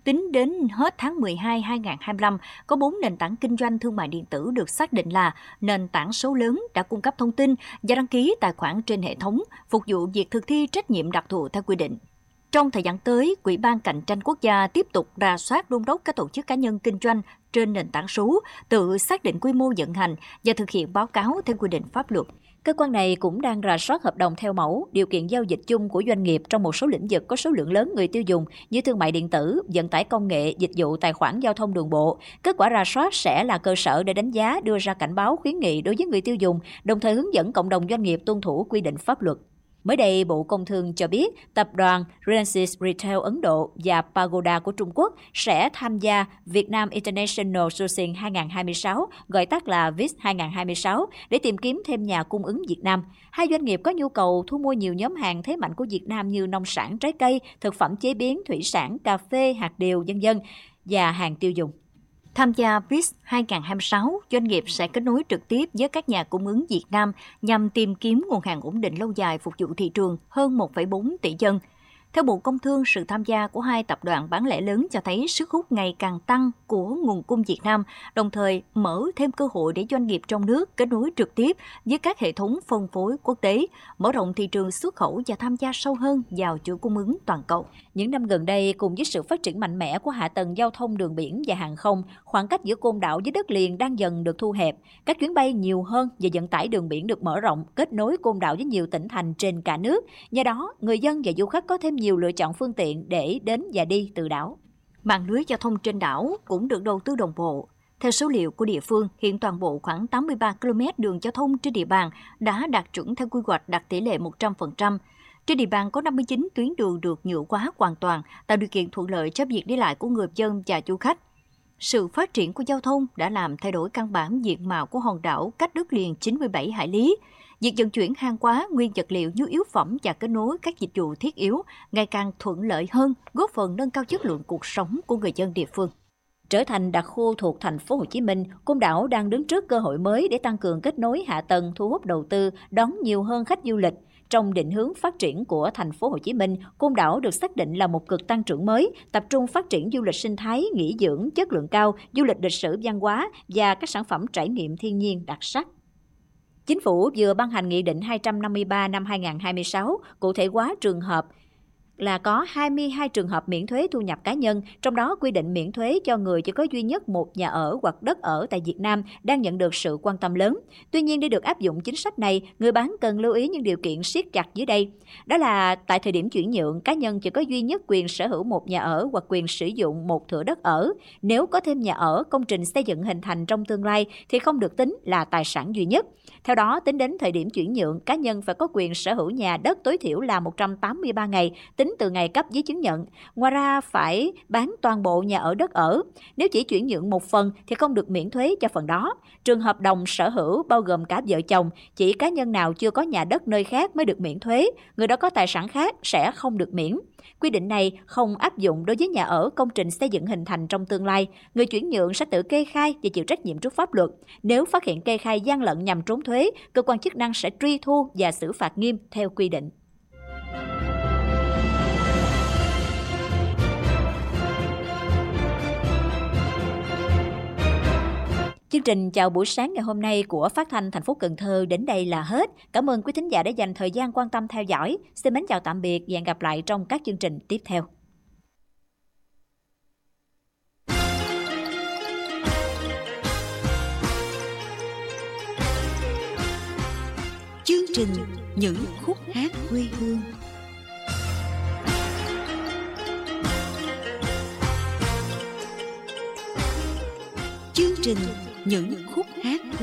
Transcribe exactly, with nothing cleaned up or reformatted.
Tính đến hết tháng mười hai năm hai nghìn không trăm hai mươi lăm, có bốn nền tảng kinh doanh thương mại điện tử được xác định là nền tảng số lớn đã cung cấp thông tin và đăng ký tài khoản trên hệ thống, phục vụ việc thực thi trách nhiệm đặc thù theo quy định. Trong thời gian tới, Ủy ban Cạnh tranh Quốc gia tiếp tục rà soát đôn đốc các tổ chức cá nhân kinh doanh trên nền tảng số, tự xác định quy mô vận hành và thực hiện báo cáo theo quy định pháp luật. Cơ quan này cũng đang rà soát hợp đồng theo mẫu, điều kiện giao dịch chung của doanh nghiệp trong một số lĩnh vực có số lượng lớn người tiêu dùng như thương mại điện tử, vận tải công nghệ, dịch vụ tài khoản giao thông đường bộ. Kết quả rà soát sẽ là cơ sở để đánh giá, đưa ra cảnh báo khuyến nghị đối với người tiêu dùng, đồng thời hướng dẫn cộng đồng doanh nghiệp tuân thủ quy định pháp luật. Mới đây, Bộ Công Thương cho biết tập đoàn Reliance Retail Ấn Độ và Pagoda của Trung Quốc sẽ tham gia Vietnam International Sourcing hai nghìn không trăm hai mươi sáu, gọi tắt là vê i ét hai nghìn không trăm hai mươi sáu, để tìm kiếm thêm nhà cung ứng Việt Nam. Hai doanh nghiệp có nhu cầu thu mua nhiều nhóm hàng thế mạnh của Việt Nam như nông sản, trái cây, thực phẩm chế biến, thủy sản, cà phê, hạt điều, vân vân và hàng tiêu dùng. Tham gia vê i ét hai nghìn không trăm hai mươi sáu, doanh nghiệp sẽ kết nối trực tiếp với các nhà cung ứng Việt Nam nhằm tìm kiếm nguồn hàng ổn định lâu dài phục vụ thị trường hơn một phẩy bốn tỷ dân. Theo Bộ Công Thương, sự tham gia của hai tập đoàn bán lẻ lớn cho thấy sức hút ngày càng tăng của nguồn cung Việt Nam, đồng thời mở thêm cơ hội để doanh nghiệp trong nước kết nối trực tiếp với các hệ thống phân phối quốc tế, mở rộng thị trường xuất khẩu và tham gia sâu hơn vào chuỗi cung ứng toàn cầu. Những năm gần đây, cùng với sự phát triển mạnh mẽ của hạ tầng giao thông đường biển và hàng không, khoảng cách giữa Côn Đảo với đất liền đang dần được thu hẹp. Các chuyến bay nhiều hơn và vận tải đường biển được mở rộng, kết nối Côn Đảo với nhiều tỉnh thành trên cả nước. Do đó, người dân và du khách có thêm nhiều lựa chọn phương tiện để đến và đi từ đảo. Mạng lưới giao thông trên đảo cũng được đầu tư đồng bộ. Theo số liệu của địa phương, hiện toàn bộ khoảng tám mươi ba ki lô mét đường giao thông trên địa bàn đã đạt chuẩn theo quy hoạch, đạt tỷ lệ một trăm phần trăm. Trên địa bàn có năm mươi chín tuyến đường được nhựa hóa hoàn toàn, tạo điều kiện thuận lợi cho việc đi lại của người dân và du khách. Sự phát triển của giao thông đã làm thay đổi căn bản diện mạo của hòn đảo cách đất liền chín mươi bảy hải lý. Việc vận chuyển hàng hóa, nguyên vật liệu, nhu yếu phẩm và kết nối các dịch vụ thiết yếu ngày càng thuận lợi hơn, góp phần nâng cao chất lượng cuộc sống của người dân địa phương. Trở thành đặc khu thuộc thành phố Hồ Chí Minh, Côn Đảo đang đứng trước cơ hội mới để tăng cường kết nối hạ tầng, thu hút đầu tư, đón nhiều hơn khách du lịch. Trong định hướng phát triển của thành phố Hồ Chí Minh, Côn Đảo được xác định là một cực tăng trưởng mới, tập trung phát triển du lịch sinh thái, nghỉ dưỡng chất lượng cao, du lịch lịch sử văn hóa và các sản phẩm trải nghiệm thiên nhiên đặc sắc. Chính phủ vừa ban hành Nghị định hai trăm năm mươi ba năm hai nghìn không trăm hai mươi sáu, cụ thể hóa trường hợp là có hai mươi hai trường hợp miễn thuế thu nhập cá nhân, trong đó quy định miễn thuế cho người chỉ có duy nhất một nhà ở hoặc đất ở tại Việt Nam đang nhận được sự quan tâm lớn. Tuy nhiên, để được áp dụng chính sách này, người bán cần lưu ý những điều kiện siết chặt dưới đây. Đó là tại thời điểm chuyển nhượng, cá nhân chỉ có duy nhất quyền sở hữu một nhà ở hoặc quyền sử dụng một thửa đất ở. Nếu có thêm nhà ở, công trình xây dựng hình thành trong tương lai thì không được tính là tài sản duy nhất. Theo đó, tính đến thời điểm chuyển nhượng, cá nhân phải có quyền sở hữu nhà đất tối thiểu là một trăm tám mươi ba ngày, tính từ ngày cấp giấy chứng nhận. Ngoài ra, phải bán toàn bộ nhà ở đất ở. Nếu chỉ chuyển nhượng một phần thì không được miễn thuế cho phần đó. Trường hợp đồng sở hữu bao gồm cả vợ chồng, chỉ cá nhân nào chưa có nhà đất nơi khác mới được miễn thuế, người đó có tài sản khác sẽ không được miễn. Quy định này không áp dụng đối với nhà ở, công trình xây dựng hình thành trong tương lai. Người chuyển nhượng sẽ tự kê khai và chịu trách nhiệm trước pháp luật. Nếu phát hiện kê khai gian lận nhằm trốn thuế, cơ quan chức năng sẽ truy thu và xử phạt nghiêm theo quy định. Chương trình chào buổi sáng ngày hôm nay của Phát thanh thành phố Cần Thơ đến đây là hết. Cảm ơn quý thính giả đã dành thời gian quan tâm theo dõi. Xin mến chào tạm biệt và hẹn gặp lại trong các chương trình tiếp theo. Chương trình những khúc hát quê hương. Chương trình những khúc hát